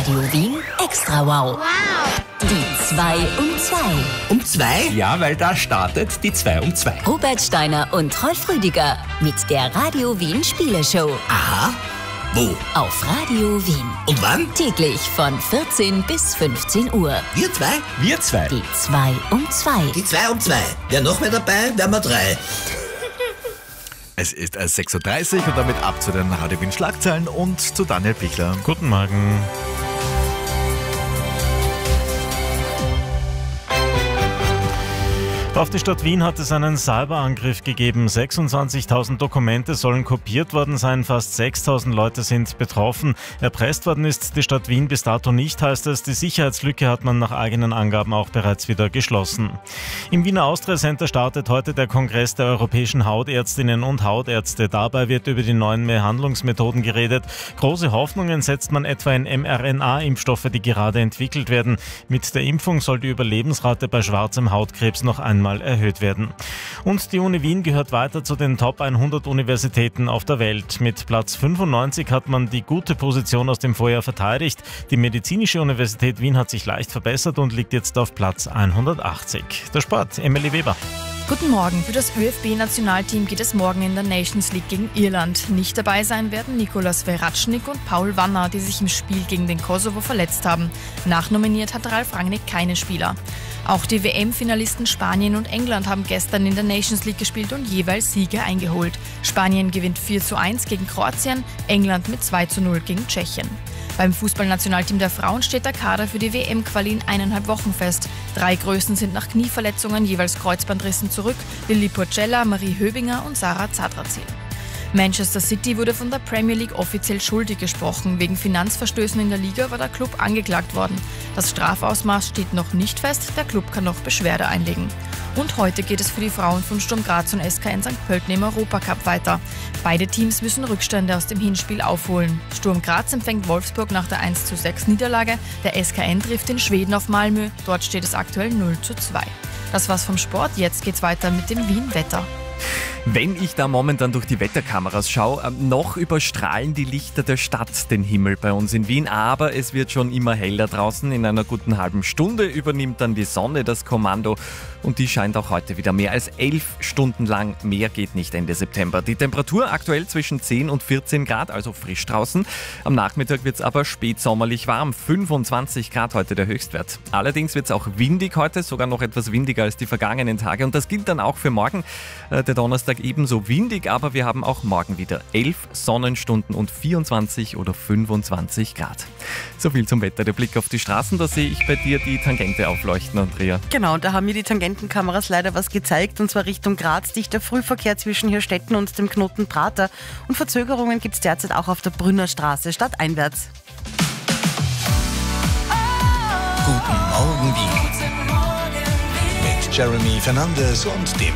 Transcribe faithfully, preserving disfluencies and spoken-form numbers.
Radio Wien extra wow. Die zwei um zwei. Um zwei? Ja, weil da startet die zwei um zwei. Robert Steiner und Rolf Rüdiger mit der Radio Wien Spieleshow. Aha. Wo? Auf Radio Wien. Und wann? Täglich von vierzehn bis fünfzehn Uhr. Wir zwei? Wir zwei. Die zwei um zwei. Die zwei um zwei. Wer noch mehr dabei? Wären wir drei. Es ist sechs Uhr dreißig und damit ab zu den Radio Wien Schlagzeilen und zu Daniel Pichler. Guten Morgen. Auf die Stadt Wien hat es einen Cyberangriff gegeben. sechsundzwanzigtausend Dokumente sollen kopiert worden sein, fast sechstausend Leute sind betroffen. Erpresst worden ist die Stadt Wien bis dato nicht, heißt es. Die Sicherheitslücke hat man nach eigenen Angaben auch bereits wieder geschlossen. Im Wiener Austria Center startet heute der Kongress der europäischen Hautärztinnen und Hautärzte. Dabei wird über die neuen Behandlungsmethoden geredet. Große Hoffnungen setzt man etwa in mRNA-Impfstoffe, die gerade entwickelt werden. Mit der Impfung soll die Überlebensrate bei schwarzem Hautkrebs noch einmal erhöht werden. Und die Uni Wien gehört weiter zu den Top hundert Universitäten auf der Welt. Mit Platz fünfundneunzig hat man die gute Position aus dem Vorjahr verteidigt. Die Medizinische Universität Wien hat sich leicht verbessert und liegt jetzt auf Platz hundertachtzig. Der Sport, Emily Weber. Guten Morgen. Für das Ö F B-Nationalteam geht es morgen in der Nations League gegen Irland. Nicht dabei sein werden Nicolas Veratschnik und Paul Wanner, die sich im Spiel gegen den Kosovo verletzt haben. Nachnominiert hat Ralf Rangnick keine Spieler. Auch die W M-Finalisten Spanien und England haben gestern in der Nations League gespielt und jeweils Siege eingeholt. Spanien gewinnt vier zu eins gegen Kroatien, England mit zwei zu null gegen Tschechien. Beim Fußballnationalteam der Frauen steht der Kader für die W M-Quali in eineinhalb Wochen fest. Drei Größen sind nach Knieverletzungen, jeweils Kreuzbandrissen zurück: Lilly Porcella, Marie Höbinger und Sarah Zadrazil. Manchester City wurde von der Premier League offiziell schuldig gesprochen. Wegen Finanzverstößen in der Liga war der Club angeklagt worden. Das Strafausmaß steht noch nicht fest, der Club kann noch Beschwerde einlegen. Und heute geht es für die Frauen von Sturm Graz und S K N Sankt Pölten im Europacup weiter. Beide Teams müssen Rückstände aus dem Hinspiel aufholen. Sturm Graz empfängt Wolfsburg nach der eins zu sechs Niederlage. Der S K N trifft in Schweden auf Malmö. Dort steht es aktuell null zu zwei. Das war's vom Sport. Jetzt geht's weiter mit dem Wien-Wetter. Wenn ich da momentan durch die Wetterkameras schaue, noch überstrahlen die Lichter der Stadt den Himmel bei uns in Wien, aber es wird schon immer heller draußen. In einer guten halben Stunde übernimmt dann die Sonne das Kommando und die scheint auch heute wieder mehr als elf Stunden lang. Mehr geht nicht Ende September. Die Temperatur aktuell zwischen zehn und vierzehn Grad, also frisch draußen. Am Nachmittag wird es aber spätsommerlich warm, fünfundzwanzig Grad heute der Höchstwert. Allerdings wird es auch windig heute, sogar noch etwas windiger als die vergangenen Tage und das gilt dann auch für morgen. Der Donnerstag ebenso windig, aber wir haben auch morgen wieder elf Sonnenstunden und vierundzwanzig oder fünfundzwanzig Grad. So viel zum Wetter. Der Blick auf die Straßen, da sehe ich bei dir die Tangente aufleuchten, Andrea. Genau, da haben mir die Tangentenkameras leider was gezeigt, und zwar Richtung Graz. Dichter Frühverkehr zwischen Hirstetten und dem Knoten Prater. Und Verzögerungen gibt es derzeit auch auf der Brünner Straße stadteinwärts. Guten Morgen Wien. Mit Jeremy Fernandes und dem